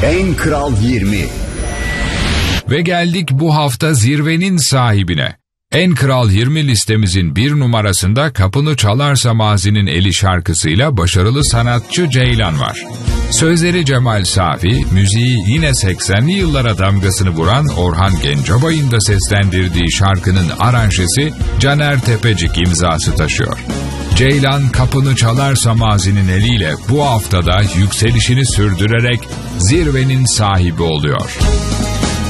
En Kral 20. Ve geldik bu hafta zirvenin sahibine. En Kral 20 listemizin bir numarasında Kapını Çalarsa Mazi'nin Eli şarkısıyla başarılı sanatçı Ceylan var. Sözleri Cemal Safi, müziği yine 80'li yıllara damgasını vuran Orhan Gencebay'ın da seslendirdiği şarkının aranjesi Caner Tepecik imzası taşıyor. Ceylan Kapını Çalarsa Mazi'nin eliyle bu haftada yükselişini sürdürerek zirvenin sahibi oluyor.